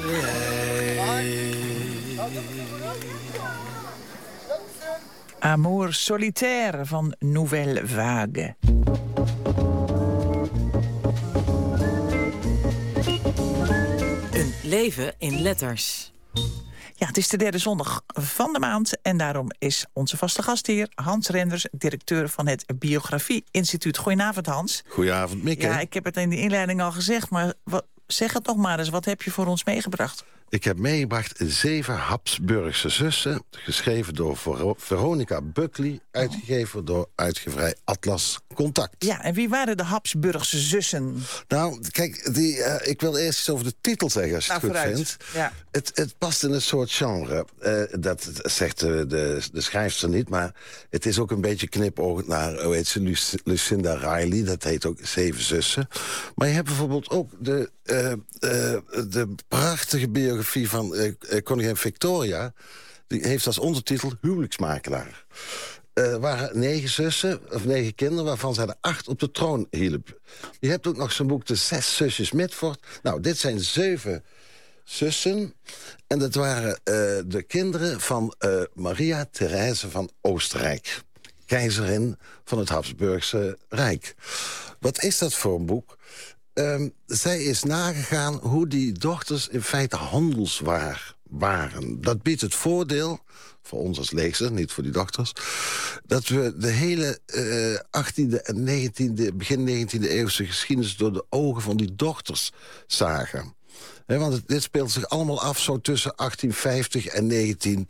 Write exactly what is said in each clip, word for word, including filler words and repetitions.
Amour solitaire van Nouvelle Vague. Een leven in letters. Ja, het is de derde zondag van de maand en daarom is onze vaste gast hier Hans Renders, directeur van het Biografie Instituut. Goedenavond, Hans. Goedenavond, Mieke. Ja, ik heb het in de inleiding al gezegd, maar wat, zeg het nog maar eens. Wat heb je voor ons meegebracht? Ik heb meegebracht Zeven Habsburgse Zussen, geschreven door Ver- Veronica Buckley, uitgegeven door uitgeverij Atlas Contact. Ja, en wie waren de Habsburgse zussen? Nou, kijk, die, uh, ik wil eerst iets over de titel zeggen, als je Nou, het goed vooruit. vindt. Ja. Het, het past in een soort genre. Uh, dat zegt de, de, de schrijfster niet, maar het is ook een beetje knipoogend naar, hoe heet ze, Luc- Lucinda Riley. Dat heet ook Zeven Zussen. Maar je hebt bijvoorbeeld ook de, uh, uh, de prachtige biografie van uh, uh, koningin Victoria. Die heeft als ondertitel Huwelijksmakelaar. Er uh, waren negen zussen, of negen kinderen, waarvan zij er acht op de troon hielp. Je hebt ook nog zo'n boek, De Zes Zusjes Mitford. Nou, dit zijn zeven zussen. En dat waren uh, de kinderen van uh, Maria Therese van Oostenrijk. Keizerin van het Habsburgse Rijk. Wat is dat voor een boek? Um, zij is nagegaan hoe die dochters in feite handelswaar waren. Dat biedt het voordeel, voor ons als lezer, niet voor die dochters, dat we de hele uh, achttiende en negentiende, begin negentiende eeuwse geschiedenis door de ogen van die dochters zagen. He, want het, dit speelt zich allemaal af zo tussen achttien vijftig en negentien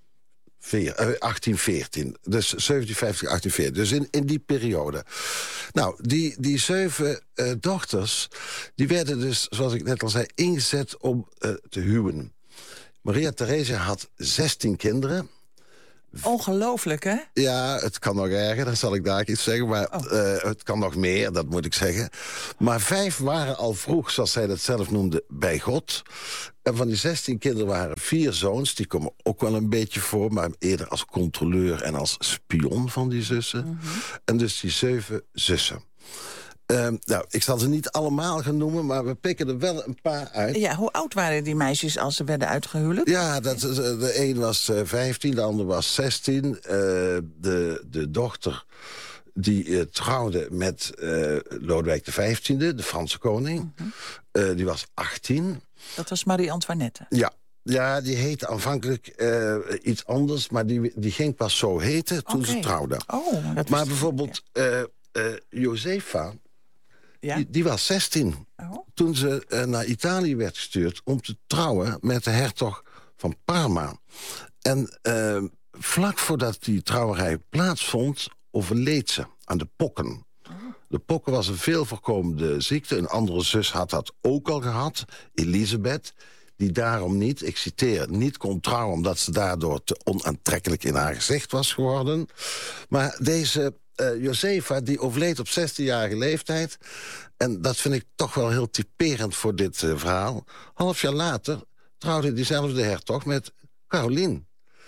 achttien veertien. Dus zeventien vijftig, achttien veertien. Dus in, in die periode. Nou, die, die zeven uh, dochters, die werden dus, zoals ik net al zei, ingezet om uh, te huwen. Maria Theresa had zestien kinderen. Ongelooflijk, hè? Ja, het kan nog erger, dan zal ik daar iets zeggen. Maar oh. uh, het kan nog meer, dat moet ik zeggen. Maar vijf waren al vroeg, zoals zij dat zelf noemde, bij God. En van die zestien kinderen waren vier zoons. Die komen ook wel een beetje voor, maar eerder als controleur en als spion van die zussen. Mm-hmm. En dus die zeven zussen. Uh, nou, ik zal ze niet allemaal gaan noemen, maar we pikken er wel een paar uit. Ja, hoe oud waren die meisjes als ze werden uitgehuwelijkd? Ja, dat, de een was uh, vijftien, de ander was zestien. Uh, de, de dochter die uh, trouwde met uh, Lodewijk de vijftiende, de Franse koning. Mm-hmm. Uh, die was achttien. Dat was Marie-Antoinette? Ja. Ja, die heette aanvankelijk uh, iets anders, maar die, die ging pas zo heten toen okay. ze trouwde. Oh, dat maar bijvoorbeeld uh, uh, Josefa, ja? die, die was zestien. Oh. Toen ze uh, naar Italië werd gestuurd om te trouwen met de hertog van Parma. En uh, vlak voordat die trouwerij plaatsvond, overleed ze aan de pokken. Oh. De pokken was een veel voorkomende ziekte. Een andere zus had dat ook al gehad, Elisabeth, die daarom niet, ik citeer, niet kon trouwen omdat ze daardoor te onaantrekkelijk in haar gezicht was geworden. Maar deze uh, Josefa, die overleed op zestienjarige leeftijd. En dat vind ik toch wel heel typerend voor dit uh, verhaal. Half jaar later trouwde diezelfde hertog met Caroline.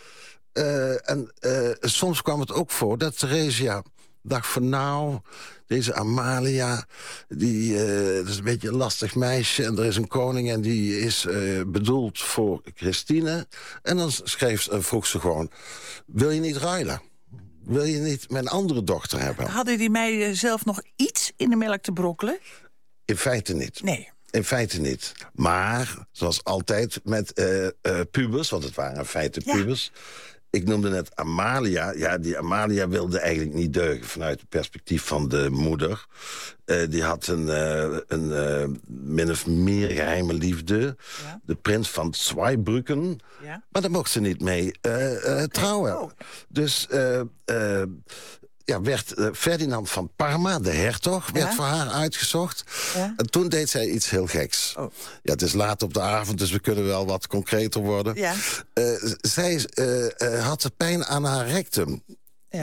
Uh, en uh, soms kwam het ook voor dat Theresia dacht van nou, deze Amalia, die, uh, dat is een beetje een lastig meisje, en er is een koning en die is uh, bedoeld voor Christine. En dan schreef, uh, vroeg ze gewoon, wil je niet ruilen? Wil je niet mijn andere dochter hebben? Hadden die meiden zelf nog iets in de melk te brokkelen? In feite niet. Nee. In feite niet. Maar, zoals altijd met uh, uh, pubers, want het waren in feite pubers. Ja. Ik noemde net Amalia. Ja, die Amalia wilde eigenlijk niet deugen vanuit het perspectief van de moeder. Uh, die had een, uh, een uh, min of meer geheime liefde. Ja. De prins van Zweibrücken. Ja. Maar daar mocht ze niet mee uh, uh, trouwen. Oh. Dus uh, uh, ja, werd uh, Ferdinand van Parma, de hertog, werd ja. voor haar uitgezocht. Ja. En toen deed zij iets heel geks. Oh. Ja, het is laat op de avond, dus we kunnen wel wat concreter worden. Ja. Uh, zij uh, uh, had pijn aan haar rectum. Ja.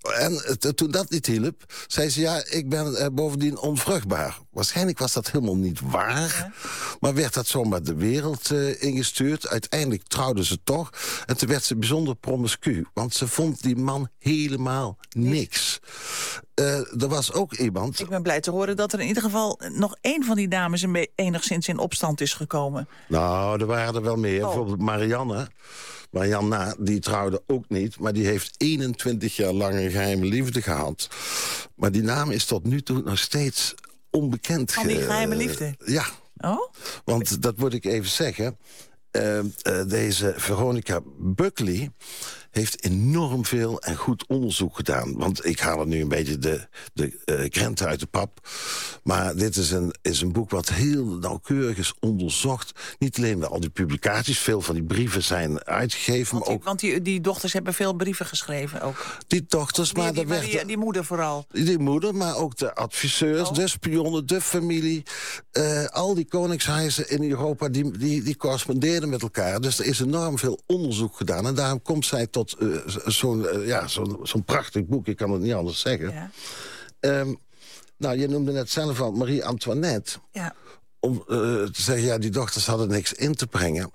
En t- toen dat niet hielp, zei ze... ja, ik ben uh, bovendien onvruchtbaar. Waarschijnlijk was dat helemaal niet waar. Ja. Maar werd dat zomaar de wereld uh, ingestuurd. Uiteindelijk trouwden ze toch. En toen werd ze bijzonder promiscu. Want ze vond die man helemaal niks. Uh, er was ook iemand... Ik ben blij te horen dat er in ieder geval nog één van die dames... een enigszins in opstand is gekomen. Nou, er waren er wel meer. Oh. Bijvoorbeeld Marianne... Marianne, die trouwde ook niet, maar die heeft eenentwintig jaar lang een geheime liefde gehad. Maar die naam is tot nu toe nog steeds onbekend. Van die geheime liefde? Uh, ja, oh? Want dat moet ik even zeggen. Uh, uh, deze Veronica Buckley heeft enorm veel en goed onderzoek gedaan. Want ik haal er nu een beetje de, de uh, krenten uit de pap. Maar dit is een, is een boek wat heel nauwkeurig is onderzocht. Niet alleen bij al die publicaties. Veel van die brieven zijn uitgegeven. Want die, maar ook, want die, die dochters hebben veel brieven geschreven ook. Die dochters, die, maar... Die, die, die, werd, die moeder vooral. Die moeder, maar ook de adviseurs, oh. de spionnen, de familie. Uh, al die koningshuizen in Europa, die, die, die correspondeerden met elkaar. Dus er is enorm veel onderzoek gedaan. En daarom komt zij tot uh, zo'n uh, ja, zo'n zo'n prachtig boek. Ik kan het niet anders zeggen. Ja. Um, nou, je noemde net zelf al Marie-Antoinette. Ja. Om uh, te zeggen, ja, die dochters hadden niks in te brengen.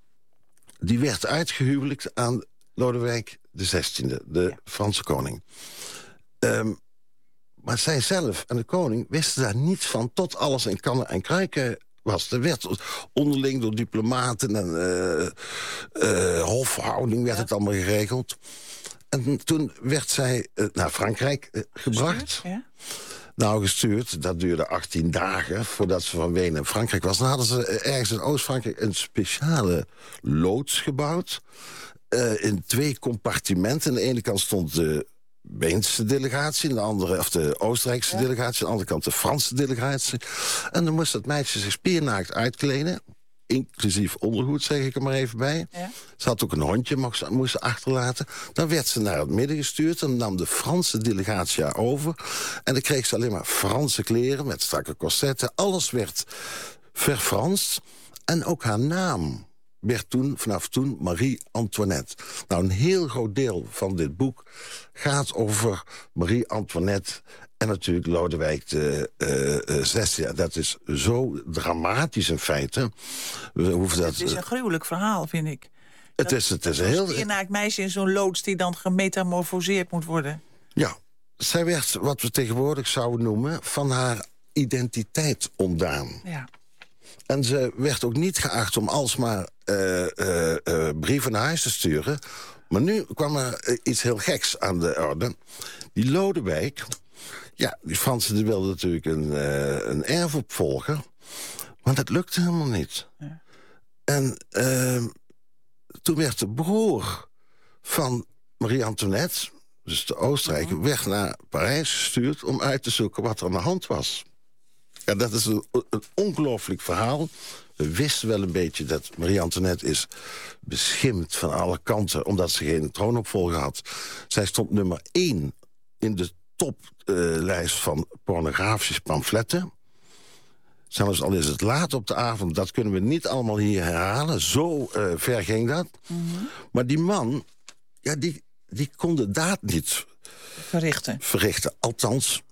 Die werd uitgehuwelijkd aan Lodewijk de zestiende, de ja. Franse koning. Um, maar zij zelf en de koning wisten daar niets van... tot alles in kannen en kruiken was. Er werd onderling door diplomaten en uh, uh, hofhouding werd ja. het allemaal geregeld. En toen werd zij uh, naar Frankrijk uh, gebracht. Gestuurd, ja. Nou, gestuurd. Dat duurde achttien dagen voordat ze van Wenen in Frankrijk was. Dan hadden ze ergens in Oost-Frankrijk een speciale loods gebouwd. Uh, in twee compartimenten. Aan de ene kant stond de Weense delegatie, aan de andere, of de Oostenrijkse ja. delegatie, aan de andere kant de Franse delegatie. En dan moest dat meisje zich spiernaakt uitkleden. Inclusief ondergoed, zeg ik er maar even bij. Ja. Ze had ook een hondje, moest ze, moest ze achterlaten. Dan werd ze naar het midden gestuurd. En dan nam de Franse delegatie haar over. En dan kreeg ze alleen maar Franse kleren met strakke corsetten. Alles werd verfranst. En ook haar naam werd toen, vanaf toen Marie-Antoinette. Nou, een heel groot deel van dit boek gaat over Marie-Antoinette en natuurlijk Lodewijk de uh, zestiende. Dat is zo dramatisch in feite. We hoeven dat, het is een gruwelijk verhaal, vind ik. Het is, het is een heel... Een naakt meisje in zo'n loods die dan gemetamorfoseerd moet worden. Ja, zij werd wat we tegenwoordig zouden noemen van haar identiteit ontdaan. Ja. En ze werd ook niet geacht om alsmaar uh, uh, uh, brieven naar huis te sturen. Maar nu kwam er uh, iets heel geks aan de orde. Die Lodewijk, ja, die Fransen die wilden natuurlijk een, uh, een erfopvolger. Maar dat lukte helemaal niet. Ja. En uh, toen werd de broer van Marie-Antoinette, dus de Oostenrijker, uh-huh. weg naar Parijs gestuurd om uit te zoeken wat er aan de hand was. Ja, dat is een, een ongelooflijk verhaal. We wisten wel een beetje dat Marie-Antoinette is beschimd van alle kanten, omdat ze geen troonopvolger had. Zij stond nummer één in de toplijst uh, van pornografische pamfletten. Zelfs al is het laat op de avond, dat kunnen we niet allemaal hier herhalen. Zo uh, ver ging dat. Mm-hmm. Maar die man, ja, die, die kon de daad niet verrichten. verrichten. Althans,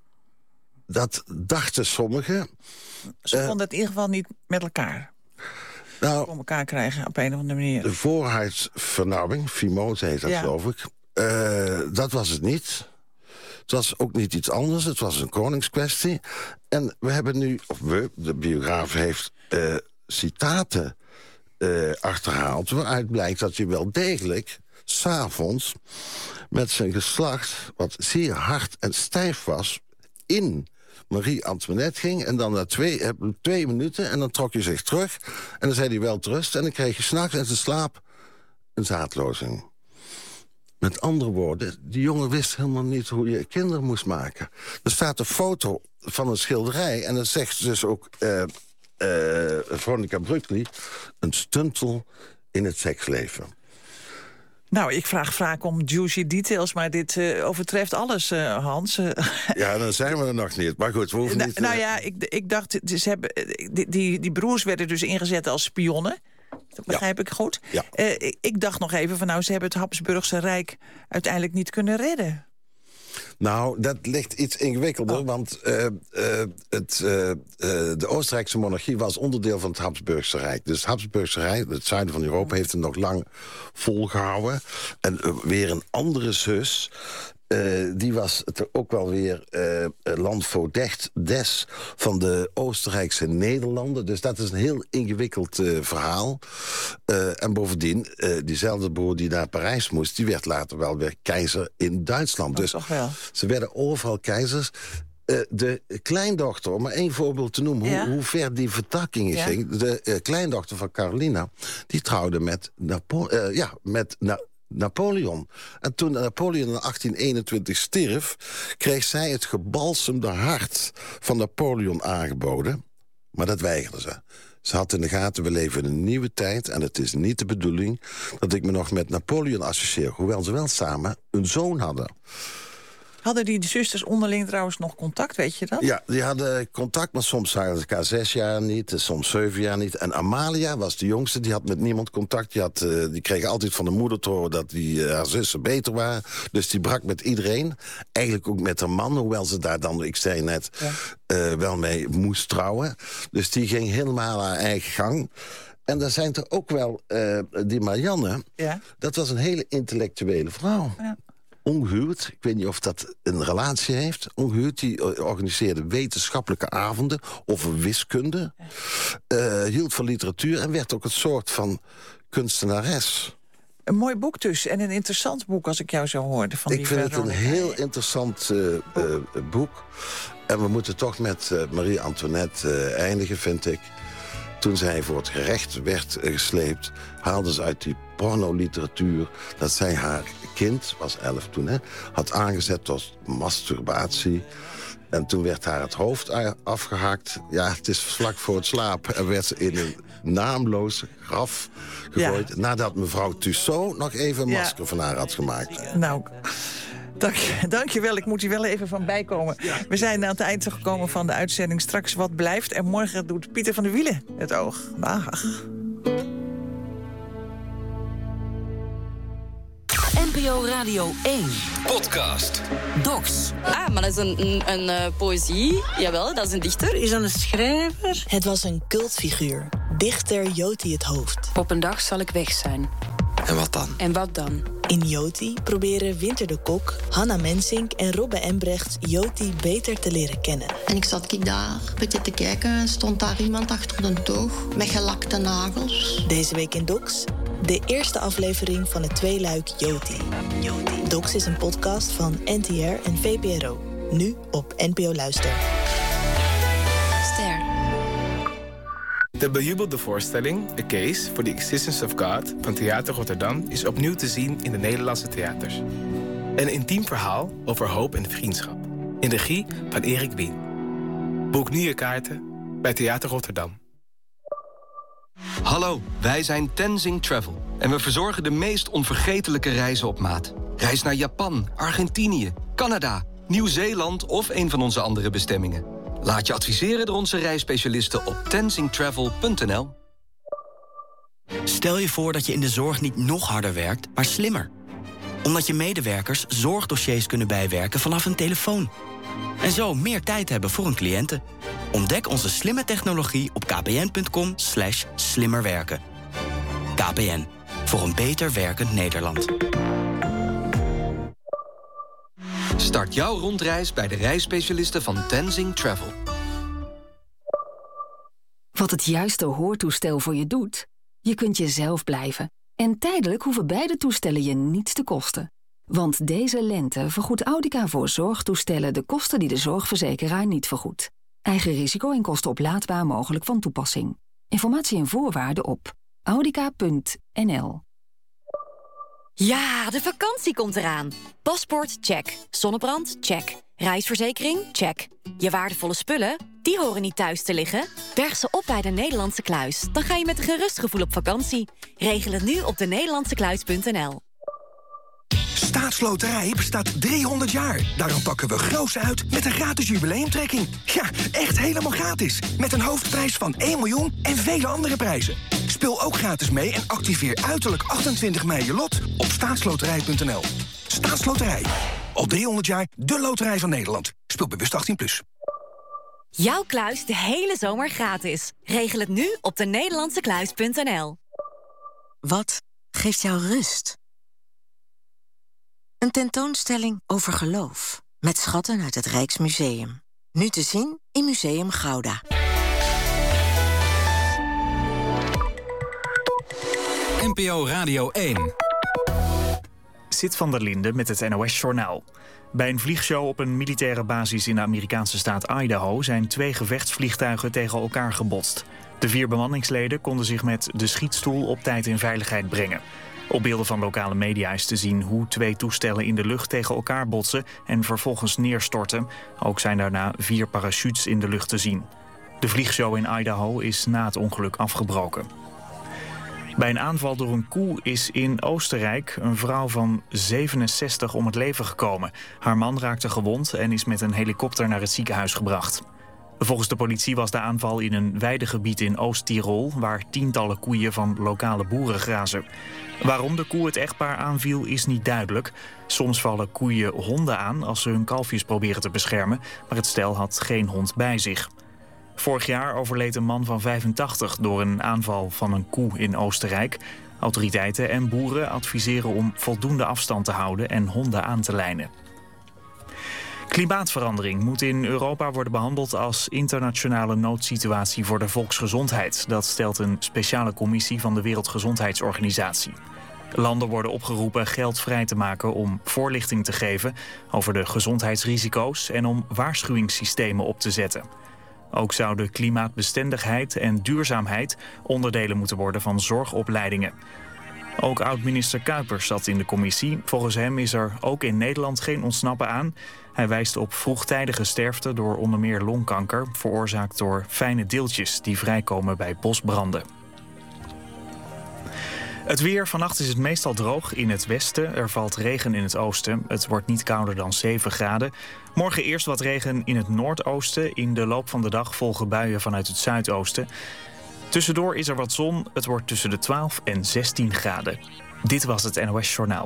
dat dachten sommigen. Ze uh, konden het in ieder geval niet met elkaar nou, voor elkaar krijgen op een of andere manier. De voorheidsvernauwing, Fimose heet dat, ja. geloof ik. Uh, dat was het niet. Het was ook niet iets anders. Het was een koningskwestie. En we hebben nu, of we, de biograaf heeft uh, citaten uh, achterhaald, waaruit blijkt dat je wel degelijk 's avonds met zijn geslacht, wat zeer hard en stijf was, in Marie-Antoinette ging. En dan na twee, twee minuten en dan trok hij zich terug. En dan zei hij wel rust. En dan kreeg je 's nachts in zijn slaap een zaadlozing. Met andere woorden, die jongen wist helemaal niet hoe je kinderen moest maken. Er staat een foto van een schilderij. En dan zegt ze dus ook uh, uh, Veronica Buckley, een stuntel in het seksleven. Nou, ik vraag vaak om juicy details, maar dit uh, overtreft alles, uh, Hans. Ja, dan zijn we er nog niet. Maar goed, we hoeven nou, niet... Nou ja, ik, ik dacht, ze hebben, die, die, die broers werden dus ingezet als spionnen. Dat begrijp ja. ik goed. Ja. Uh, ik, ik dacht nog even van, nou, ze hebben het Habsburgse Rijk uiteindelijk niet kunnen redden. Nou, dat ligt iets ingewikkelder, oh. want uh, uh, het, uh, uh, de Oostenrijkse monarchie was onderdeel van het Habsburgse Rijk. Dus het Habsburgse Rijk, het zuiden van Europa, heeft het nog lang volgehouden. En uh, weer een andere zus... Uh, die was het ook wel weer uh, landvoogd des van de Oostenrijkse Nederlanden. Dus dat is een heel ingewikkeld uh, verhaal. Uh, en bovendien, uh, diezelfde broer die naar Parijs moest... die werd later wel weer keizer in Duitsland. Dat dus toch wel. Ze werden overal keizers. Uh, de kleindochter, om maar één voorbeeld te noemen... Ja. hoe, hoe ver die vertakkingen ja. ging. De uh, kleindochter van Carolina, die trouwde met, Napo- uh, ja, met Na- Napoleon. En toen Napoleon in achttien eenentwintig stierf... kreeg zij het gebalsemde hart van Napoleon aangeboden. Maar dat weigerde ze. Ze had in de gaten, we leven in een nieuwe tijd... en het is niet de bedoeling dat ik me nog met Napoleon associeer... hoewel ze wel samen een zoon hadden. Hadden die zusters onderling trouwens nog contact, weet je dat? Ja, die hadden contact, maar soms zagen ze elkaar zes jaar niet... soms zeven jaar niet. En Amalia was de jongste, die had met niemand contact. Die, had, uh, die kreeg altijd van de moeder te horen dat die, uh, haar zussen beter waren. Dus die brak met iedereen. Eigenlijk ook met haar man, hoewel ze daar dan, ik zei net... Ja. Uh, wel mee moest trouwen. Dus die ging helemaal haar eigen gang... En daar zijn er ook wel, uh, die Marianne... Ja. Dat was een hele intellectuele vrouw... Ja. Ongehuwd, ik weet niet of dat een relatie heeft. Ongehuwd, die organiseerde wetenschappelijke avonden over wiskunde. Uh, hield van literatuur en werd ook een soort van kunstenares. Een mooi boek dus en een interessant boek als ik jou zo hoorde. Van ik die vind Veronica. Het een heel interessant uh, uh, boek. En we moeten toch met uh, Marie-Antoinette uh, eindigen, vind ik. Toen zij voor het gerecht werd uh, gesleept... haalde ze uit die pornoliteratuur dat zij haar kind, was elf toen, hè, had aangezet tot masturbatie. En toen werd haar het hoofd afgehakt. Ja, het is vlak voor het slapen. En werd ze in een naamloos graf gegooid. Ja. Nadat mevrouw Tussaud nog even een ja. masker van haar had gemaakt. Nou... Dank je, dank je wel, ik moet hier wel even van bijkomen. We zijn aan het eind gekomen van de uitzending. Straks wat blijft. En morgen doet Pieter van der Wielen het oog. Dag. N P O Radio één. Podcast. Docs. Ah, maar dat is een, een, een uh, poëzie. Jawel, dat is een dichter. Is dat een schrijver? Het was een cultfiguur. Dichter Joti het Hoofd. Op een dag zal ik weg zijn. En wat dan? En wat dan? In Joti proberen Winter de Kok, Hanna Mensink en Robbe Embrecht Joti beter te leren kennen. En ik zat ik daar een beetje te kijken, stond daar iemand achter de toog met gelakte nagels. Deze week in Docs, de eerste aflevering van het tweeluik Joti. Joti. Docs is een podcast van N T R en V P R O. Nu op N P O Luister. Ster. De bejubelde voorstelling A Case for the Existence of God van Theater Rotterdam is opnieuw te zien in de Nederlandse theaters. Een intiem verhaal over hoop en vriendschap. In de regie van Erik Wien. Boek nu je kaarten bij Theater Rotterdam. Hallo, wij zijn Tenzing Travel. En we verzorgen de meest onvergetelijke reizen op maat. Reis naar Japan, Argentinië, Canada, Nieuw-Zeeland of een van onze andere bestemmingen. Laat je adviseren door onze reisspecialisten op tenzing travel punt n l. Stel je voor dat je in de zorg niet nog harder werkt, maar slimmer. Omdat je medewerkers zorgdossiers kunnen bijwerken vanaf een telefoon. En zo meer tijd hebben voor hun cliënten. Ontdek onze slimme technologie op kpn.com slash slimmerwerken. K P N, voor een beter werkend Nederland. Start jouw rondreis bij de reisspecialisten van Tenzing Travel. Wat het juiste hoortoestel voor je doet? Je kunt jezelf blijven. En tijdelijk hoeven beide toestellen je niets te kosten. Want deze lente vergoedt Audica voor zorgtoestellen de kosten die de zorgverzekeraar niet vergoedt. Eigen risico en kosten oplaadbaar mogelijk van toepassing. Informatie en voorwaarden op audica punt n l. Ja, de vakantie komt eraan. Paspoort, check. Zonnebrand, check. Reisverzekering, check. Je waardevolle spullen, die horen niet thuis te liggen. Berg ze op bij de Nederlandse Kluis. Dan ga je met een gerust gevoel op vakantie. Regel het nu op de nederlandse kluis punt n l. Staatsloterij bestaat driehonderd jaar. Daarom pakken we groots uit met een gratis jubileumtrekking. Ja, echt helemaal gratis. Met een hoofdprijs van één miljoen en vele andere prijzen. Speel ook gratis mee en activeer uiterlijk achtentwintig mei je lot op staatsloterij punt n l. Staatsloterij. Al driehonderd jaar de loterij van Nederland. Speel bewust achttien plus. Jouw kluis de hele zomer gratis. Regel het nu op de Nederlandse kluis punt n l. Wat geeft jou rust? Een tentoonstelling over geloof. Met schatten uit het Rijksmuseum. Nu te zien in Museum Gouda. N P O Radio één. Sid van der Linde met het N O S-journaal. Bij een vliegshow op een militaire basis in de Amerikaanse staat Idaho zijn twee gevechtsvliegtuigen tegen elkaar gebotst. De vier bemanningsleden konden zich met de schietstoel op tijd in veiligheid brengen. Op beelden van lokale media is te zien hoe twee toestellen in de lucht tegen elkaar botsen en vervolgens neerstorten. Ook zijn daarna vier parachutes in de lucht te zien. De vliegshow in Idaho is na het ongeluk afgebroken. Bij een aanval door een koe is in Oostenrijk een vrouw van zevenenzestig om het leven gekomen. Haar man raakte gewond en is met een helikopter naar het ziekenhuis gebracht. Volgens de politie was de aanval in een weidegebied in Oost-Tirol, waar tientallen koeien van lokale boeren grazen. Waarom de koe het echtpaar aanviel is niet duidelijk. Soms vallen koeien honden aan als ze hun kalfjes proberen te beschermen, maar het stel had geen hond bij zich. Vorig jaar overleed een man van vijfentachtig door een aanval van een koe in Oostenrijk. Autoriteiten en boeren adviseren om voldoende afstand te houden en honden aan te lijnen. Klimaatverandering moet in Europa worden behandeld als internationale noodsituatie voor de volksgezondheid. Dat stelt een speciale commissie van de Wereldgezondheidsorganisatie. Landen worden opgeroepen geld vrij te maken om voorlichting te geven over de gezondheidsrisico's en om waarschuwingssystemen op te zetten. Ook zouden klimaatbestendigheid en duurzaamheid onderdelen moeten worden van zorgopleidingen. Ook oud-minister Kuipers zat in de commissie. Volgens hem is er ook in Nederland geen ontsnappen aan. Hij wijst op vroegtijdige sterfte door onder meer longkanker, veroorzaakt door fijne deeltjes die vrijkomen bij bosbranden. Het weer. Vannacht is het meestal droog in het westen. Er valt regen in het oosten. Het wordt niet kouder dan zeven graden. Morgen eerst wat regen in het noordoosten. In de loop van de dag volgen buien vanuit het zuidoosten. Tussendoor is er wat zon. Het wordt tussen de twaalf en zestien graden. Dit was het N O S Journaal.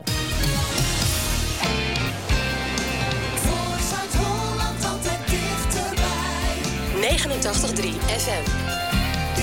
negenentachtig komma drie F M.